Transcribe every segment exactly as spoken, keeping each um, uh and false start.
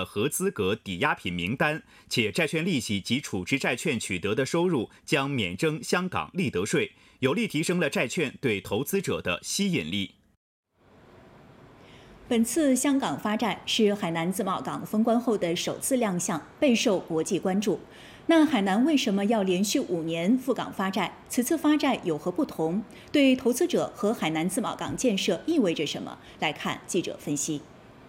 合资格抵押品名单，且债券利息及处置债券取得的收入将免征香港利得税，有力提升了债券对投资者的吸引力。 本次香港发债是海南自贸港封关后的首次亮相，备受国际关注。那海南为什么要连续五年赴港发债？此次发债有何不同？对投资者和海南自贸港建设意味着什么？来看记者分析。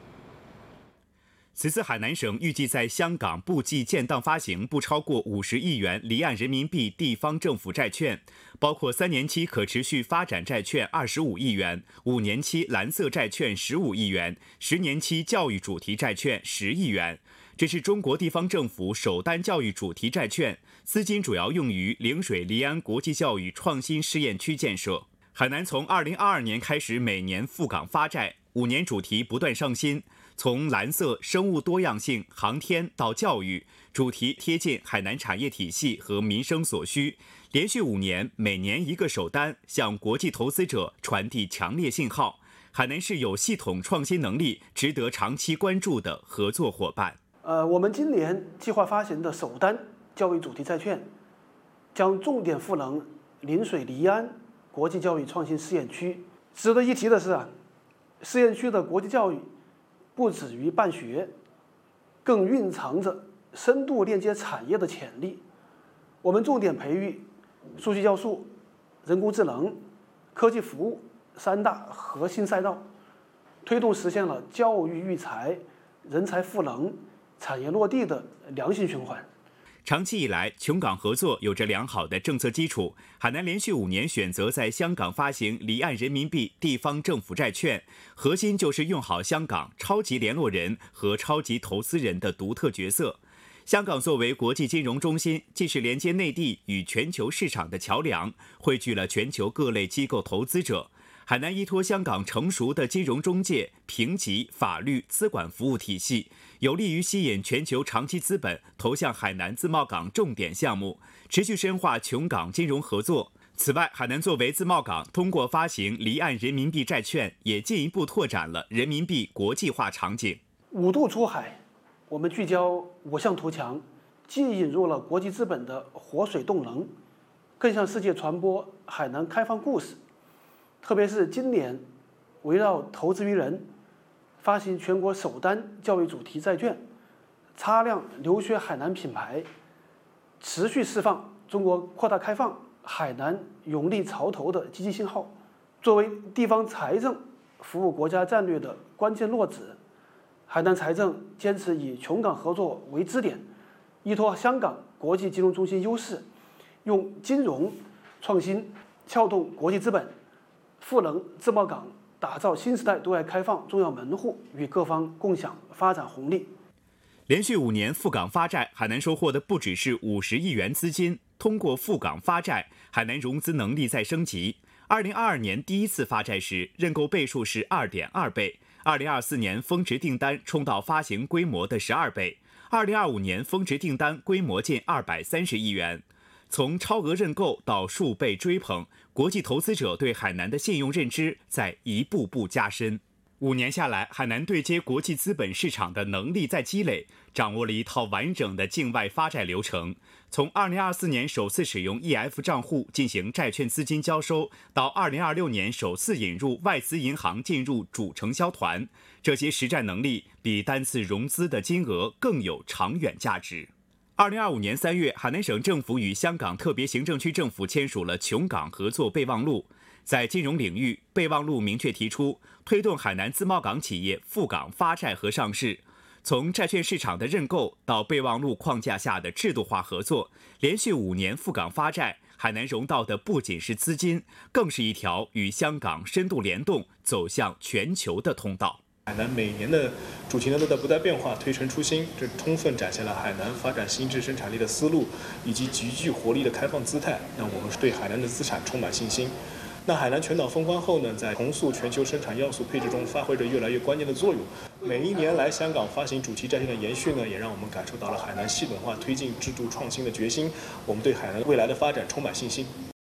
此次海南省预计在香港不计建档发行不超过五十亿元离岸人民币地方政府债券，包括三年期可持续发展债券二十五亿元，五年期蓝色债券十五亿元，十年期教育主题债券十亿元。这是中国地方政府首单教育主题债券，资金主要用于陵水离安国际教育创新试验区建设。海南从二零二二年开始每年赴港发债，五年主题不断上新，从蓝色、生物多样性、航天到教育，主题贴近海南产业体系和民生所需。连续五年，每年一个首单，向国际投资者传递强烈信号。海南是有系统创新能力、值得长期关注的合作伙伴。 呃，我们今年计划发行的首单教育主题债券，将重点赋能陵水离安国际教育创新试验区。值得一提的是啊，试验区的国际教育不止于办学，更蕴藏着深度链接产业的潜力。我们重点培育数据要素、人工智能、科技服务三大核心赛道，推动实现了教育育才、人才赋能、产业落地的良性循环。 长期以来，琼港合作有着良好的政策基础。海南连续五年选择在香港发行离岸人民币地方政府债券，核心就是用好香港超级联络人和超级投资人的独特角色。香港作为国际金融中心，既是连接内地与全球市场的桥梁，汇聚了全球各类机构投资者。海南依托香港成熟的金融中介、评级、法律、资管服务体系，有利于吸引全球长期资本投向海南自贸港重点项目，持续深化琼港金融合作。此外，海南作为自贸港，通过发行离岸人民币债券，也进一步拓展了人民币国际化场景。 五度出海，我们聚焦五项图强，既引入了国际资本的活水动能，更向世界传播海南开放故事。特别是今年，围绕投资于人，发行全国首单教育主题债券，擦亮留学海南品牌，持续释放中国扩大开放、海南勇立潮头的积极信号。作为地方财政服务国家战略的关键落子，海南财政坚持以琼港合作为支点，依托香港国际金融中心优势，用金融创新撬动国际资本，赋能自贸港，打造新时代对外开放重要门户，与各方共享发展红利。 连续五年赴港发债，海南收获的不只是五十亿元资金。通过赴港发债，海南融资能力在升级。二零二二年第一次发债时，认购倍数是二点二倍；二零二四年峰值订单冲到发行规模的十二倍；二零二五年峰值订单规模近二百三十亿元。从超额认购到数倍追捧，国际投资者对海南的信用认知在一步步加深。五年下来，海南对接国际资本市场的能力在积累，掌握了一套完整的境外发债流程。从二零二四年首次使用 E F 账户进行债券资金交收，到二零二六年首次引入外资银行进入主承销团，这些实战能力比单次融资的金额更有长远价值。二零二五年三月，海南省政府与香港特别行政区政府签署了琼港合作备忘录。在金融领域，备忘录明确提出推动海南自贸港企业赴港发债和上市。从债券市场的认购到备忘录框架下的制度化合作，连续五年赴港发债，海南融到的不仅是资金，更是一条与香港深度联动、走向全球的通道。 海南每年的主题呢都在不断变化，推陈出新，这充分展现了海南发展新质生产力的思路以及极具活力的开放姿态。那我们是对海南的资产充满信心。那海南全岛封关后呢，在重塑全球生产要素配置中发挥着越来越关键的作用。每一年来香港发行主题债券的延续呢，也让我们感受到了海南系统化推进制度创新的决心。我们对海南未来的发展充满信心。